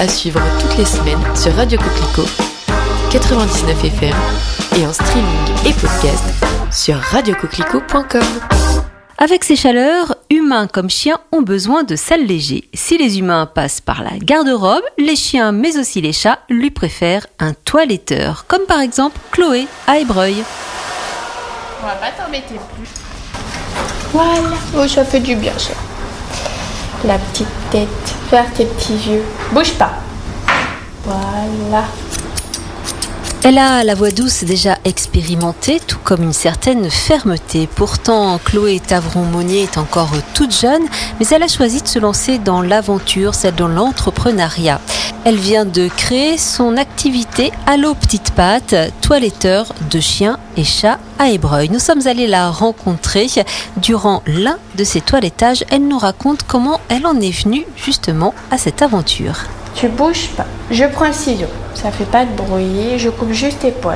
à suivre toutes les semaines sur Radio Coquelicot 99 FM et en streaming et podcast sur radiocoquelicot.com. Avec ces chaleurs, humains comme chiens ont besoin de s'alléger. Si les humains passent par la garde-robe, les chiens mais aussi les chats lui préfèrent un toiletteur, comme par exemple Chloé à Ébreuil. On va pas t'embêter plus. Voilà, oh ça fait du bien ça. La petite tête vers tes petits yeux. Bouge pas. Voilà. Elle a la voix douce déjà expérimentée, tout comme une certaine fermeté. Pourtant, Chloé Tavron-Monnier est encore toute jeune, mais elle a choisi de se lancer dans l'aventure, celle dans l'entrepreneuriat. Elle vient de créer son activité Allô Petite Patte, toiletteur de chiens et chats à Ébreuil. Nous sommes allés la rencontrer durant l'un de ses toilettages. Elle nous raconte comment elle en est venue justement à cette aventure. Tu bouges pas. Je prends le ciseau. Ça fait pas de bruit. Je coupe juste tes poils.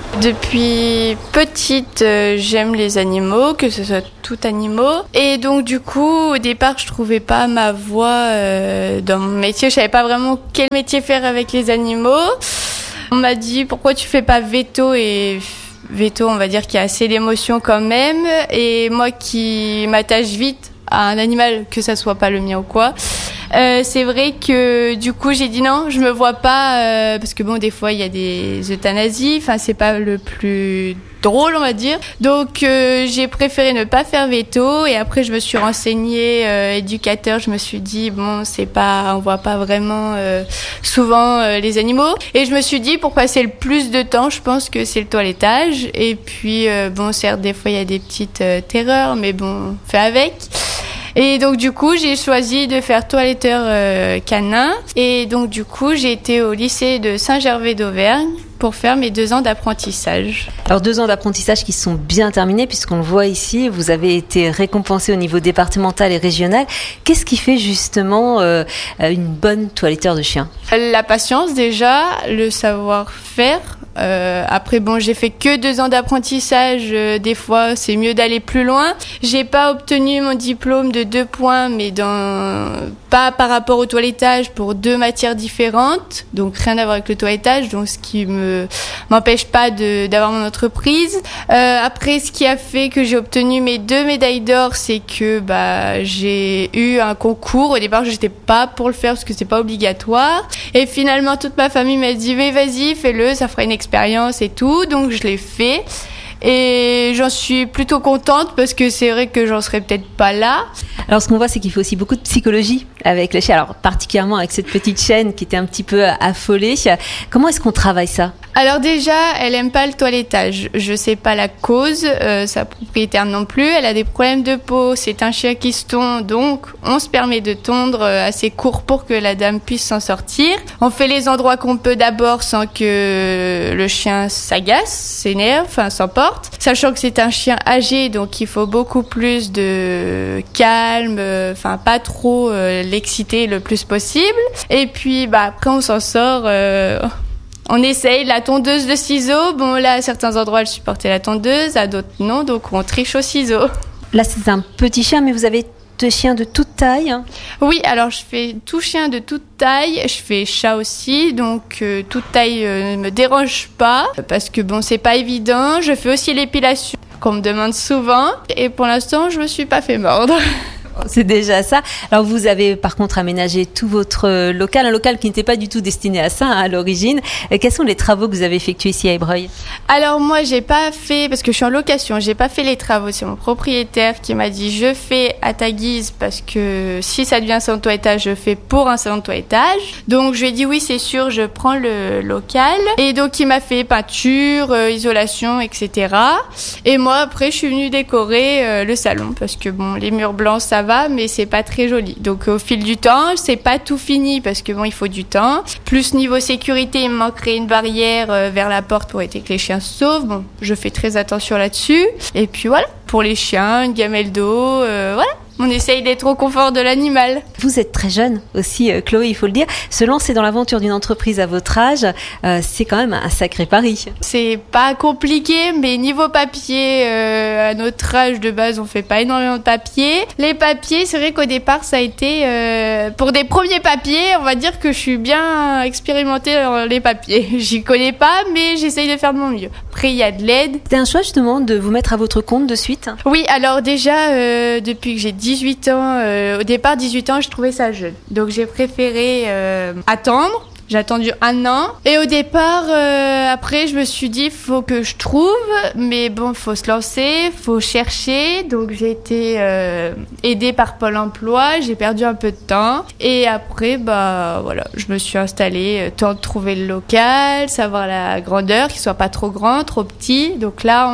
Depuis petite, j'aime les animaux, que ce soit tout animaux. Et donc du coup, au départ, je trouvais pas ma voie dans mon métier. Je savais pas vraiment quel métier faire avec les animaux. On m'a dit pourquoi tu fais pas veto et veto, on va dire qu'il y a assez d'émotions quand même. Et moi qui m'attache vite à un animal, que ça soit pas le mien ou quoi. C'est vrai que du coup j'ai dit non, je me vois pas parce que bon des fois il y a des euthanasies, enfin c'est pas le plus drôle on va dire. Donc j'ai préféré ne pas faire veto et après je me suis renseignée éducateur, je me suis dit bon c'est pas, on voit pas vraiment souvent les animaux et je me suis dit pour passer le plus de temps, je pense que c'est le toilettage et puis bon certes des fois il y a des petites terreurs mais bon on fait avec. Et donc du coup j'ai choisi de faire toiletteur canin et donc du coup j'ai été au lycée de Saint-Gervais d'Auvergne pour faire mes 2 ans d'apprentissage. Alors 2 ans d'apprentissage qui sont bien terminés puisqu'on le voit ici, vous avez été récompensé au niveau départemental et régional. Qu'est-ce qui fait justement une bonne toiletteur de chien ? La patience déjà, le savoir-faire. Après bon j'ai fait que 2 ans d'apprentissage, des fois c'est mieux d'aller plus loin. J'ai pas obtenu mon diplôme de 2 points mais pas par rapport au toilettage pour 2 matières différentes, donc rien à voir avec le toilettage, donc ce qui m'empêche pas d'avoir mon entreprise. Après ce qui a fait que j'ai obtenu mes 2 médailles d'or, c'est que j'ai eu un concours. Au départ j'étais pas pour le faire parce que c'est pas obligatoire et finalement toute ma famille m'a dit mais vas-y fais-le, ça fera une expérience et tout, donc je l'ai fait et j'en suis plutôt contente parce que c'est vrai que j'en serais peut-être pas là. Alors ce qu'on voit c'est qu'il faut aussi beaucoup de psychologie avec les chiens, alors particulièrement avec cette petite chienne qui était un petit peu affolée. Comment est-ce qu'on travaille ça ? Alors déjà, elle aime pas le toilettage. Je sais pas la cause, sa propriétaire non plus. Elle a des problèmes de peau. C'est un chien qui se tond, donc on se permet de tondre assez court pour que la dame puisse s'en sortir. On fait les endroits qu'on peut d'abord sans que le chien s'agace, s'énerve, s'emporte. Sachant que c'est un chien âgé, donc il faut beaucoup plus de calme, pas trop l'exciter le plus possible. Et puis après on s'en sort. On essaye la tondeuse de ciseaux. Bon, là, à certains endroits, elle supportait la tondeuse, à d'autres non, donc on triche au ciseau. Là, c'est un petit chien, mais vous avez 2 chiens de toute taille ? Oui, alors je fais tout chien de toute taille. Je fais chat aussi, donc toute taille ne me dérange pas, parce que bon, c'est pas évident. Je fais aussi l'épilation, qu'on me demande souvent, et pour l'instant, je me suis pas fait mordre. C'est déjà ça. Alors vous avez par contre aménagé tout votre local, un local qui n'était pas du tout destiné à ça à l'origine. Quels sont les travaux que vous avez effectués ici à Ébreuil ? Alors moi j'ai pas fait, parce que je suis en location, j'ai pas fait les travaux. C'est mon propriétaire qui m'a dit je fais à ta guise parce que si ça devient un salon de toilettage, je fais pour un salon de toilettage. Donc je lui ai dit oui c'est sûr, je prends le local. Et donc il m'a fait peinture, isolation, etc. Et moi après je suis venue décorer le salon parce que bon les murs blancs ça va, mais c'est pas très joli. Donc au fil du temps, c'est pas tout fini parce que bon, il faut du temps. Plus niveau sécurité, il me manquerait une barrière vers la porte pour éviter que les chiens se sauvent. Bon, je fais très attention là-dessus. Et puis voilà, pour les chiens, une gamelle d'eau, voilà. On essaye d'être au confort de l'animal. Vous êtes très jeune aussi, Chloé, il faut le dire. Se lancer dans l'aventure d'une entreprise à votre âge, c'est quand même un sacré pari. C'est pas compliqué, mais niveau papier, à notre âge de base, on fait pas énormément de papier. Les papiers, c'est vrai qu'au départ, ça a été... pour des premiers papiers, on va dire que je suis bien expérimentée dans les papiers. J'y connais pas, mais j'essaye de faire de mon mieux. Après, il y a de l'aide. C'était un choix justement de vous mettre à votre compte de suite? Oui, alors déjà, depuis que j'ai 18 ans, au départ 18 ans, je trouvais ça jeune. Donc j'ai préféré attendre. J'ai attendu 1 an. Et au départ, après, je me suis dit, faut que je trouve. Mais bon, faut se lancer, faut chercher. Donc j'ai été aidée par Pôle emploi. J'ai perdu un peu de temps. Et après, voilà, je me suis installée. Temps de trouver le local, savoir la grandeur, qu'il soit pas trop grand, trop petit. Donc là,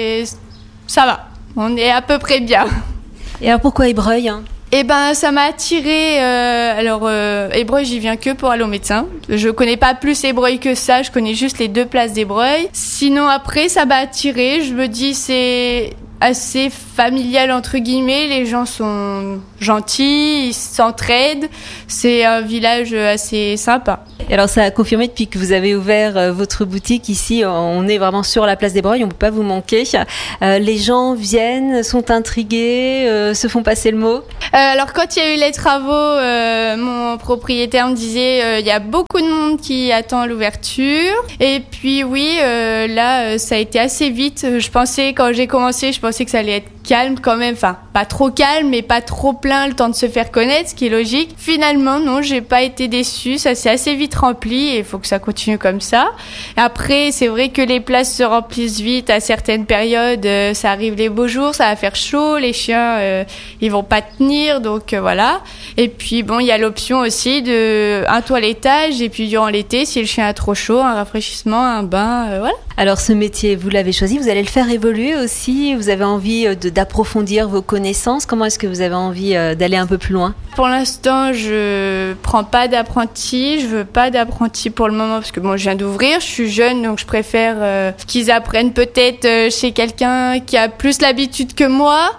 ça va. On est à peu près bien. Et alors pourquoi Ébreuil, hein? Eh ben, ça m'a attiré. Ébreuil, j'y viens que pour aller au médecin. Je connais pas plus Ébreuil que ça. Je connais juste les 2 places d'Ébreuil. Sinon, après, ça m'a attiré. Je me dis, c'est assez familial entre guillemets. Les gens sont gentils, ils s'entraident. C'est un village assez sympa. Et alors, ça a confirmé depuis que vous avez ouvert votre boutique ici. On est vraiment sur la place d'Ébreuil. On peut pas vous manquer. Les gens viennent, sont intrigués, se font passer le mot. Alors quand il y a eu les travaux, mon propriétaire me disait il y a beaucoup de monde qui attend l'ouverture. Et puis oui, là ça a été assez vite. Quand j'ai commencé, je pensais que ça allait être calme quand même, enfin pas trop calme mais pas trop plein, le temps de se faire connaître, ce qui est logique. Finalement non, j'ai pas été déçue, ça s'est assez vite rempli et il faut que ça continue comme ça. Après c'est vrai que les places se remplissent vite à certaines périodes, ça arrive les beaux jours, ça va faire chaud, les chiens ils vont pas tenir, donc voilà. Et puis bon, il y a l'option aussi de un toilettage et puis durant l'été si le chien a trop chaud, un rafraîchissement, un bain, voilà. Alors ce métier, vous l'avez choisi, vous allez le faire évoluer aussi, vous avez envie d'approfondir vos connaissances. Comment est-ce que vous avez envie d'aller un peu plus loin? Pour l'instant, je prends pas d'apprenti, je veux pas d'apprenti pour le moment parce que bon, je viens d'ouvrir, je suis jeune donc je préfère qu'ils apprennent peut-être chez quelqu'un qui a plus l'habitude que moi.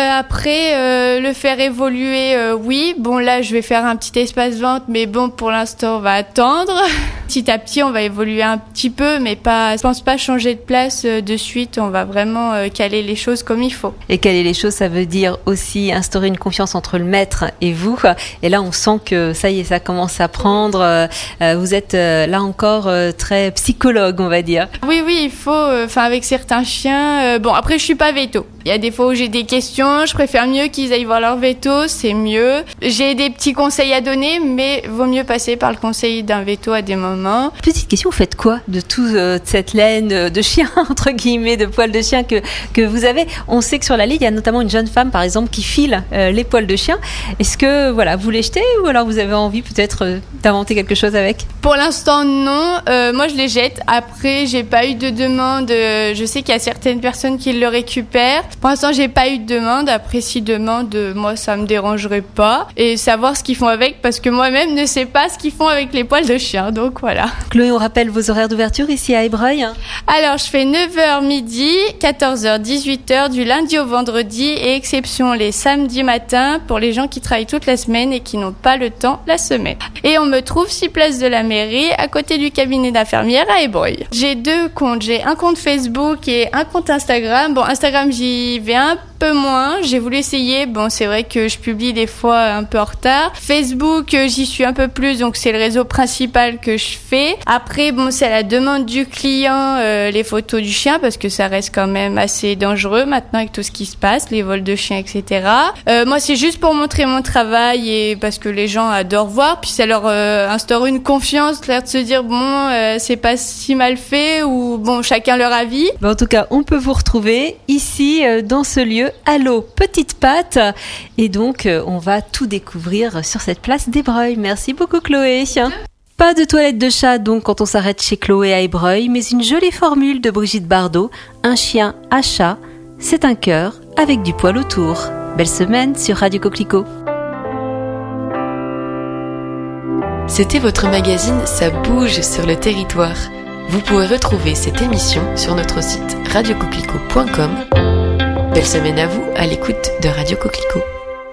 Après, le faire évoluer, oui. Bon, là, je vais faire un petit espace vente, mais bon, pour l'instant, on va attendre. Petit à petit, on va évoluer un petit peu, mais je pense pas changer de place de suite. On va vraiment caler les choses comme il faut. Et caler les choses, ça veut dire aussi instaurer une confiance entre le maître et vous. Et là, on sent que ça y est, ça commence à prendre. Vous êtes là encore très psychologue, on va dire. Oui, il faut. Avec certains chiens. Bon, après, je suis pas veto. Il y a des fois où j'ai des questions, je préfère mieux qu'ils aillent voir leur veto, c'est mieux. J'ai des petits conseils à donner, mais vaut mieux passer par le conseil d'un veto à des moments. Petite question, vous faites quoi de toute cette laine de chien, entre guillemets, de poils de chien que vous avez? On sait que sur la ligne, il y a notamment une jeune femme, par exemple, qui file les poils de chien. Est-ce que vous les jetez ou alors vous avez envie peut-être d'inventer quelque chose avec? Pour l'instant, non. Moi, je les jette. Après, j'ai pas eu de demande. Je sais qu'il y a certaines personnes qui le récupèrent. Pour l'instant, j'ai pas eu de demande. Après, si demande, moi, ça me dérangerait pas. Et savoir ce qu'ils font avec, parce que moi-même ne sais pas ce qu'ils font avec les poils de chien. Donc, voilà. Chloé, on rappelle vos horaires d'ouverture ici à Ébreuil? Alors, je fais 9h midi, 14h, 18h du lundi au vendredi et exception les samedis matins pour les gens qui travaillent toute la semaine et qui n'ont pas le temps la semaine. Et on me trouve 6 places de la mairie à côté du cabinet d'infirmière à Ébreuil. J'ai 2 comptes. J'ai un compte Facebook et un compte Instagram. Bon, Instagram, j'y vais un peu moins, j'ai voulu essayer. Bon, c'est vrai que je publie des fois un peu en retard. Facebook, j'y suis un peu plus, donc c'est le réseau principal que je fais. Après, bon, c'est à la demande du client, les photos du chien, parce que ça reste quand même assez dangereux maintenant avec tout ce qui se passe, les vols de chiens, etc. Moi, c'est juste pour montrer mon travail et parce que les gens adorent voir, puis ça leur instaure une confiance, l'air de se dire, bon, c'est pas si mal fait, ou bon, chacun leur avis. En tout cas, on peut vous retrouver ici, dans ce lieu, Allô Petite Patte, et donc on va tout découvrir sur cette place d'Ébreuil. Merci beaucoup Chloé. Pas de toilette de chat donc quand on s'arrête chez Chloé à Ébreuil, mais une jolie formule de Brigitte Bardot, un chien à chat, c'est un cœur avec du poil autour. Belle semaine sur Radio Coquelicot. C'était votre magazine Ça bouge sur le territoire. Vous pouvez retrouver cette émission sur notre site radiocoquelicot.com. Belle semaine à vous à l'écoute de Radio Coquelicot.